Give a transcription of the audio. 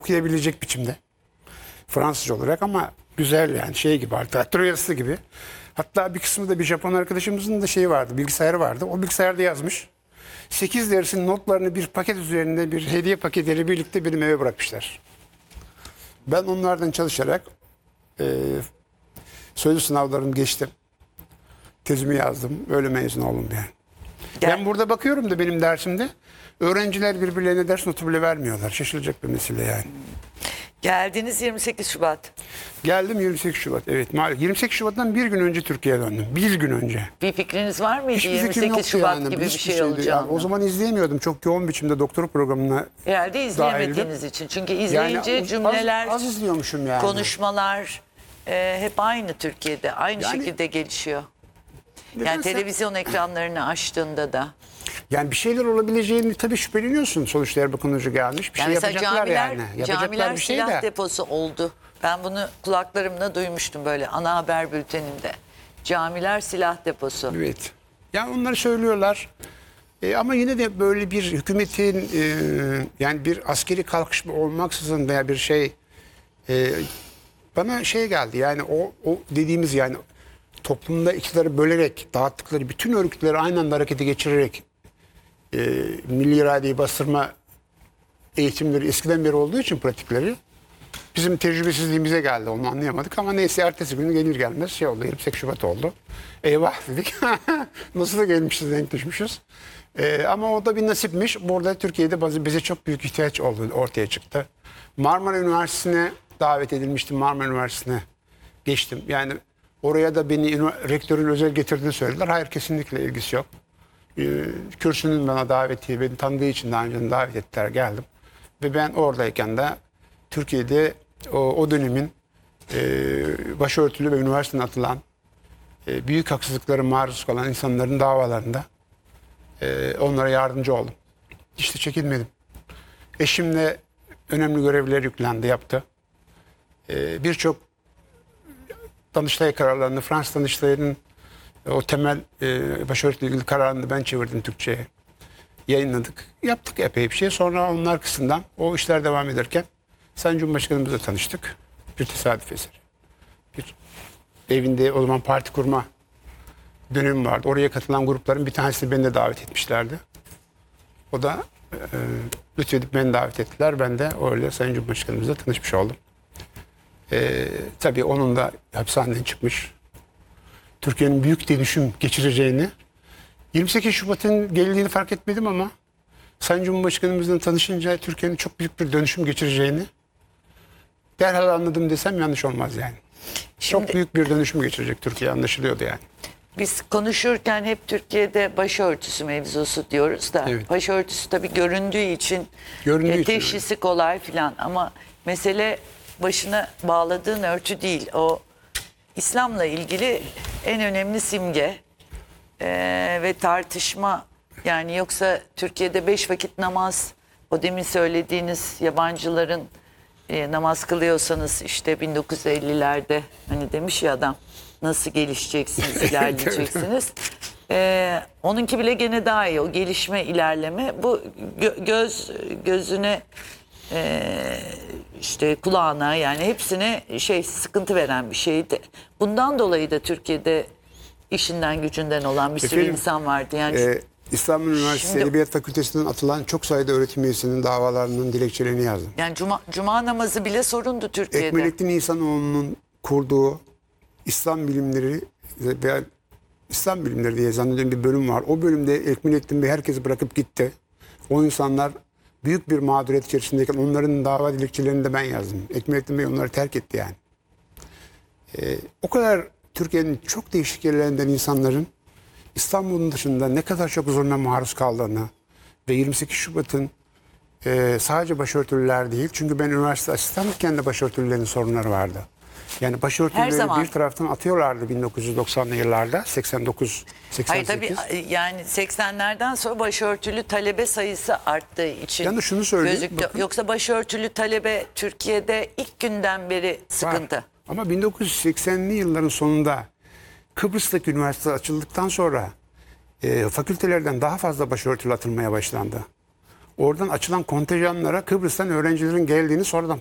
okuyabilecek biçimde. Fransızca olarak ama güzel yani şey gibi artık yazısı gibi. Hatta bir kısmı da bir Japon arkadaşımızın da şeyi vardı, bilgisayarı vardı. O bilgisayarda yazmış. 8 dersin notlarını bir paket üzerinde bir hediye paketiyle birlikte benim eve bırakmışlar. Ben onlardan çalışarak sözlü sınavlarımı geçtim. Tezimi yazdım. Öyle mezun oldum yani. Ben burada bakıyorum da benim dersimde öğrenciler birbirlerine ders notu bile vermiyorlar. Şaşılacak bir mesele yani. Geldiniz 28 Şubat. Geldim 28 Şubat. Evet maalesef. 28 Şubat'tan bir gün önce Türkiye'ye döndüm. Bir gün önce. Bir fikriniz var mıydı Hiçbir fikrim 28 yoktu Şubat yani. gibi bir Hiçbir şey şeydi. olacağını? Yani o zaman izleyemiyordum. Çok yoğun biçimde doktora programına Herhalde izleyemediğiniz için. Çünkü izleyince yani cümleler, az izliyormuşum yani. konuşmalar hep aynı Türkiye'de. Aynı Yani- şekilde gelişiyor. Yani Nedense- televizyon ekranlarını açtığında da. Yani bir şeyler olabileceğini tabii şüpheleniyorsun. Sonuçta Erbakan Hoca gelmiş. Bir Yani şey mesela yapacaklar camiler, yani. Yapacaklar camiler bir şey silah de. deposu oldu. Ben bunu kulaklarımla duymuştum böyle ana haber bülteninde. Camiler silah deposu. Evet. Yani onları söylüyorlar. Ama yine de böyle bir hükümetin yani bir askeri kalkışma olmaksızın veya bir şey bana şey geldi. Yani o dediğimiz yani toplumda iktidarı bölerek dağıttıkları bütün örgütleri aynı anda harekete geçirerek milli iradeyi bastırma eğitimleri eskiden beri olduğu için pratikleri bizim tecrübesizliğimize geldi. Onu anlayamadık ama neyse ertesi gün gelir gelmez şey oldu. 28 Şubat oldu. Eyvah dedik. Nasıl da gelmişiz, denk düşmüşüz. Ama o da bir nasipmiş. Burada Türkiye'de bize çok büyük ihtiyaç oldu, ortaya çıktı. Marmara Üniversitesi'ne davet edilmiştim. Marmara Üniversitesi'ne geçtim. Yani oraya da beni rektörün özel getirdiğini söylediler. Hayır, kesinlikle ilgisi yok. Kürsünün bana daveti, beni tanıdığı için daha önce davet ettiler, geldim. Ve ben oradayken de Türkiye'de o dönemin başörtülü ve üniversiteden atılan büyük haksızlıklara maruz kalan insanların davalarında onlara yardımcı oldum. İşte çekinmedim. Eşimle önemli görevler yüklendi, yaptı. Birçok Danıştay kararlarını, Fransız Danıştay'ın o temel başörtüyle ilgili kararını ben çevirdim Türkçe'ye. Yayınladık. Yaptık epey bir şey. Sonra onun arkasından o işler devam ederken Sayın Cumhurbaşkanımızla tanıştık. Bir tesadüf eseri. Bir evinde o zaman parti kurma dönemi vardı. Oraya katılan grupların bir tanesini beni de davet etmişlerdi. O da lütfedip beni davet ettiler. Ben de öyle Sayın Cumhurbaşkanımızla tanışmış oldum. Tabii onun da hapishaneden çıkmış. Türkiye'nin büyük dönüşüm geçireceğini 28 Şubat'ın geldiğini fark etmedim ama Sayın Cumhurbaşkanımızla tanışınca Türkiye'nin çok büyük bir dönüşüm geçireceğini derhal anladım desem yanlış olmaz yani. Şimdi, çok büyük bir dönüşüm geçirecek Türkiye, anlaşılıyordu yani. biz konuşurken hep Türkiye'de başörtüsü mevzusu diyoruz da Evet. Başörtüsü tabii göründüğü için teşhisi kolay filan ama mesele başına bağladığın örtü değil. O İslam'la ilgili en önemli simge ve tartışma. Yani yoksa Türkiye'de 5 vakit namaz, o demin söylediğiniz yabancıların namaz kılıyorsanız işte 1950'lerde hani demiş ya adam, nasıl gelişeceksiniz, ilerleyeceksiniz. Onunki bile gene daha iyi, o gelişme, ilerleme. Bu gözüne işte kulağına, yani hepsine sıkıntı veren bir şeydi. Bundan dolayı da Türkiye'de işinden gücünden olan bir sürü insan vardı. Yani İstanbul Üniversitesi Edebiyat Fakültesi'nden atılan çok sayıda öğretim üyesinin davalarının dilekçelerini yazdım. yani cuma namazı bile sorundu Türkiye'de. Ekmelettin İhsanoğlu'nun kurduğu İslam bilimleri veya İslam bilimleri diye zannediyorum bir bölüm var. O bölümde Ekmelettin Bey herkesi bırakıp gitti. O insanlar büyük bir mağduriyet içerisindeyken onların dava dilekçelerini de ben yazdım. Ekmelettin Bey onları terk etti yani. O kadar Türkiye'nin çok değişik yerlerinden insanların İstanbul'un dışında ne kadar çok zulme maruz kaldığını ve 28 Şubat'ın sadece başörtülüler değil. Çünkü ben üniversite asistanlıkken de başörtülülerin sorunları vardı. Yani başörtüleri bir taraftan atıyorlardı 1990'lı yıllarda, 89, 88. Hayır tabii, yani 80'lerden sonra başörtülü talebe sayısı arttığı için yani şunu söyleyeyim, gözüktü. Yoksa başörtülü talebe Türkiye'de ilk günden beri sıkıntı. Var. Ama 1980'li yılların sonunda Kıbrıs'taki üniversite açıldıktan sonra fakültelerden daha fazla başörtülü atılmaya başlandı. oradan açılan kontenjanlara Kıbrıs'tan öğrencilerin geldiğini sonradan